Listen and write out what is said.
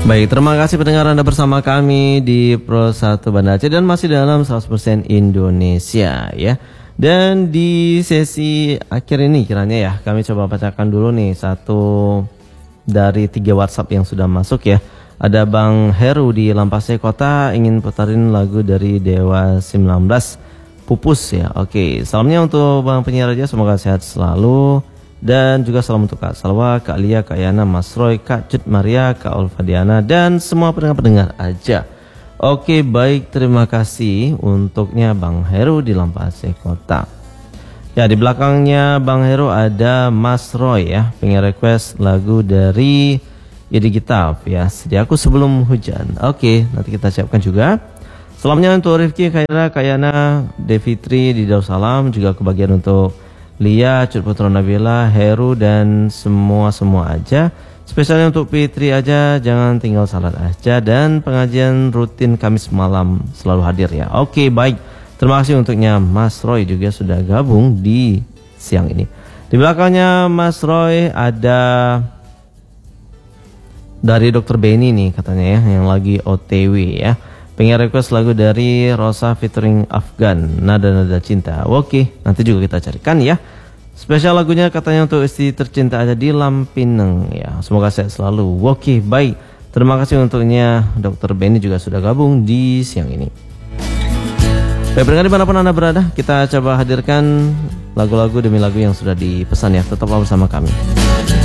Baik, terima kasih pendengar Anda bersama kami di Pro 1 Banda Aceh dan masih dalam 100% Indonesia ya. Dan di sesi akhir ini kiranya ya, kami coba bacakan dulu nih satu dari 3 WhatsApp yang sudah masuk ya. Ada Bang Heru di Lampasai Kota ingin putarin lagu dari Dewa 19 Pupus ya. Oke, salamnya untuk Bang penyiar aja, semoga sehat selalu. Dan juga salam untuk Kak Salwa, Kak Lia, Kak Yana, Mas Roy, Kak Cut Maria, Kak Olfadiana, dan semua pendengar-pendengar aja. Oke, baik, terima kasih untuknya Bang Heru di Lampasai Kota. Ya, di belakangnya Bang Heru ada Mas Roy ya, pengen request lagu dari Ide Gitaf ya, Sediaku Sebelum Hujan. Oke, nanti kita siapkan juga. Salamnya untuk Rifki, Khaira, Kak Yana, Devitri di Darussalam, juga kebagian untuk Lia, Cut Putra Nabila, Heru, dan semua aja. Spesialnya untuk Fitri aja, jangan tinggal salat aja. Dan pengajian rutin Kamis malam selalu hadir ya. Oke, baik, terima kasih untuknya Mas Roy juga sudah gabung di siang ini. Di belakangnya Mas Roy ada dari Dr. Benny nih katanya ya, yang lagi OTW ya. Pengen request lagu dari Rosa featuring Afgan, Nada-Nada Cinta. Oke, nanti juga kita carikan ya. Spesial lagunya katanya untuk istri tercinta aja di Lampineng ya. Semoga sehat selalu. Oke, baik. Terima kasih untuknya Dr. Benny juga sudah gabung di siang ini. Baik, pendengar dimanapun Anda berada, kita coba hadirkan lagu-lagu demi lagu yang sudah dipesan ya. Tetaplah bersama kami.